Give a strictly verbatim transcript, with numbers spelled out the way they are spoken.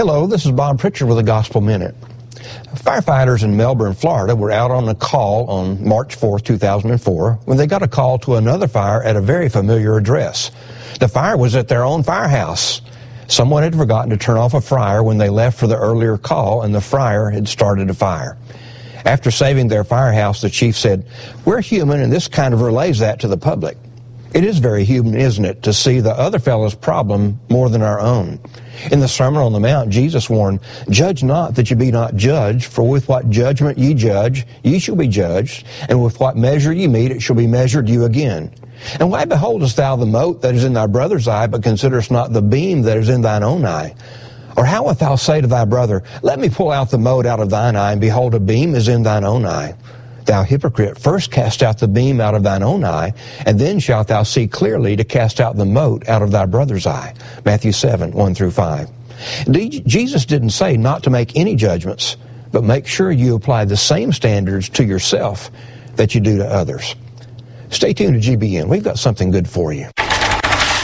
Hello, this is Bob Pritchard with the Gospel Minute. Firefighters in Melbourne, Florida were out on a call on March fourth, two thousand four when they got a call to another fire at a very familiar address. The fire was at their own firehouse. Someone had forgotten to turn off a fryer when they left for the earlier call, and the fryer had started a fire. After saving their firehouse, the chief said, "We're human, and this kind of relays that to the public." It is very human, isn't it, to see the other fellow's problem more than our own. In the Sermon on the Mount, Jesus warned, "Judge not that you be not judged, for with what judgment ye judge, ye shall be judged, and with what measure ye mete, it shall be measured you again. And why beholdest thou the mote that is in thy brother's eye, but considerest not the beam that is in thine own eye? Or how wilt thou say to thy brother, Let me pull out the mote out of thine eye, and behold, a beam is in thine own eye? Thou hypocrite, first cast out the beam out of thine own eye, and then shalt thou see clearly to cast out the mote out of thy brother's eye." Matthew seven, one through five. Jesus didn't say not to make any judgments, but make sure you apply the same standards to yourself that you do to others. Stay tuned to G B N. We've got something good for you.